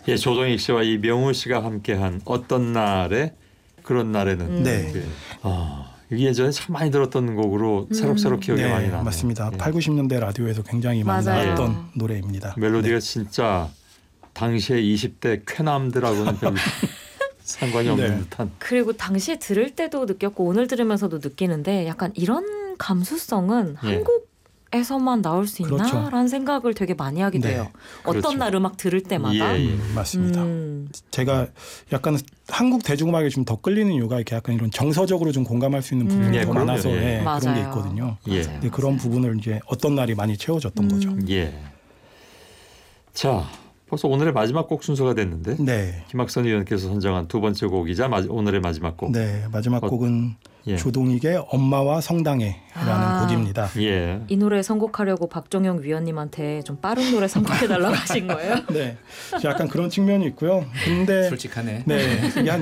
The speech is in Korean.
예, 조동익 씨와 이명우 씨가 함께한 어떤 날에 그런 날에는. 네. 이게 예전에 참 많이 들었던 곡으로 새록새록 기억이 네, 많이 나네요. 맞습니다. 예. 8, 90년대 라디오에서 굉장히 많이 맞아요. 나왔던 노래입니다. 멜로디가 네. 진짜 당시에 20대 쾌남들하고는 별 상관이 없는 네. 듯한. 그리고 당시에 들을 때도 느꼈고 오늘 들으면서도 느끼는데 약간 이런 감수성은 예. 한국에서만 나올 수 있나? 그렇죠. 라는 생각을 되게 많이 하게 네. 돼요. 어떤 그렇죠. 날 음악 들을 때마다. 예, 예. 맞습니다. 제가 약간 한국 대중음악에 좀 더 끌리는 이유가 이렇게 약간 이런 정서적으로 좀 공감할 수 있는 부분이 예, 더 그럼요. 많아서 예. 예, 그런 게 맞아요. 있거든요. 예. 맞아요. 네, 그런 부분을 이제 어떤 날이 많이 채워졌던 거죠. 예. 자, 벌써 오늘의 마지막 곡 순서가 됐는데 네. 김학선 의원께서 선정한 두 번째 곡이자 오늘의 마지막 곡. 네, 마지막 곡은 예. 조동익의 엄마와 성당에라는 곡입니다. 예. 이 노래 선곡하려고 박정영 위원님한테 좀 빠른 노래 선곡해달라고 하신 거예요? 네, 약간 그런 측면이 있고요. 근데 솔직하네. 네, 이게 한